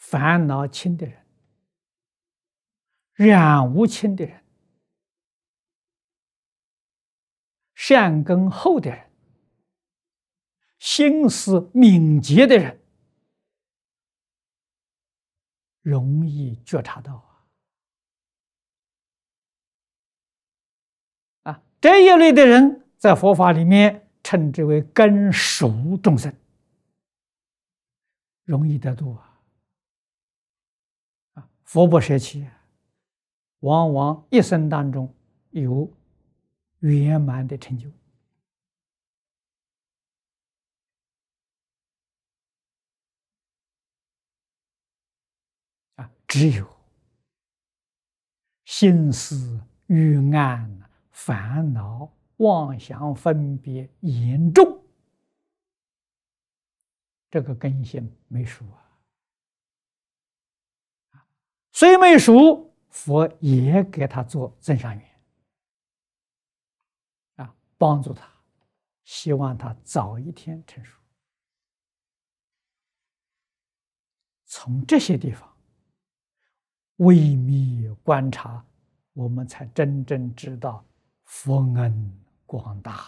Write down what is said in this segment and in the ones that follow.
烦恼轻的人，染污轻的人，善根厚的人，心思敏捷的人，容易觉察到这一类的人，在佛法里面称之为根熟众生，容易得度佛不舍弃，往往一生当中有圆满的成就只有心思欲暗、烦恼、妄想、分别严重，这个根性没熟虽没熟，佛也给他做增上缘帮助他，希望他早一天成熟。从这些地方微密观察，我们才真正知道佛恩广大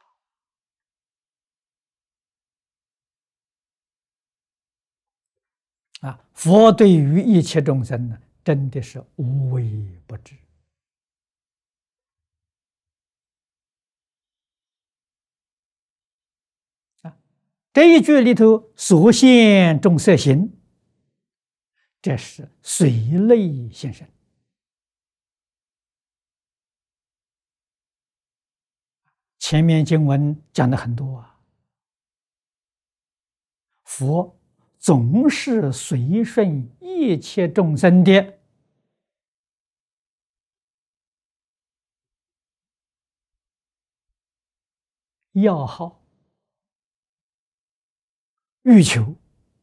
了佛对于一切众生呢，真的是无微不至这一句里头所现众色行，这是随类现身。前面经文讲的很多佛总是随顺一切众生的要好、欲求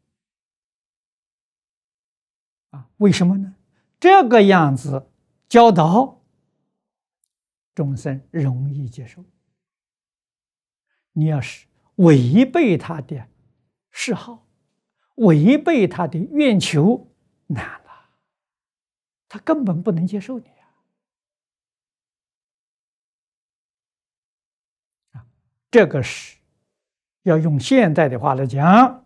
为什么呢？这个样子教导众生容易接受。你要是违背他的嗜好，违背他的愿求，难了，他根本不能接受你这个是要用现代的话来讲，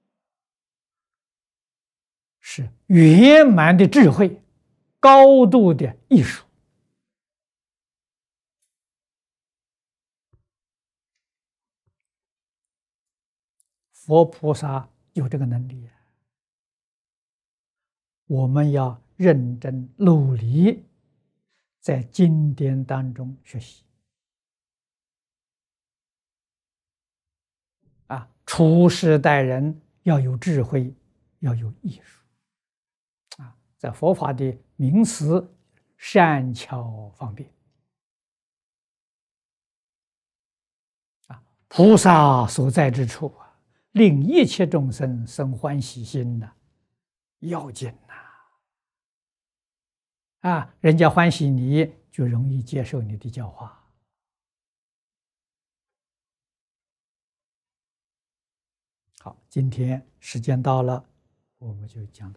是圆满的智慧，高度的艺术。佛菩萨有这个能力我们要认真努力，在经典当中学习处事待人要有智慧，要有艺术在佛法的名词善巧方便菩萨所在之处令一切众生生欢喜心要紧人家欢喜你，就容易接受你的教化。好，今天时间到了，我们就讲。